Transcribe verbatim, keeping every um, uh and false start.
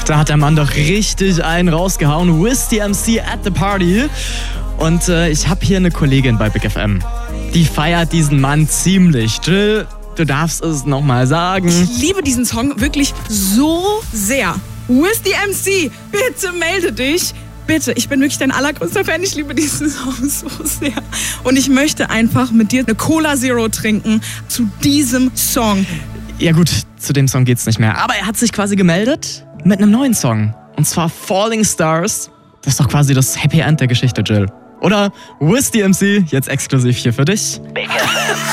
Da hat der Mann doch richtig einen rausgehauen. Wiz D M C at the Party. Und äh, ich habe hier eine Kollegin bei Big F M. Die feiert diesen Mann ziemlich. Jill, du darfst es nochmal sagen. Ich liebe diesen Song wirklich so sehr. Wiz D M C, bitte melde dich. Bitte, ich bin wirklich dein allergrößter Fan. Ich liebe diesen Song so sehr. Und ich möchte einfach mit dir eine Cola Zero trinken zu diesem Song. Ja gut, zu dem Song geht's nicht mehr. Aber er hat sich quasi gemeldet mit einem neuen Song. Und zwar Falling Stars. Das ist doch quasi das Happy End der Geschichte, Jill. Oder Wiz D M C, jetzt exklusiv hier für dich. Big F M.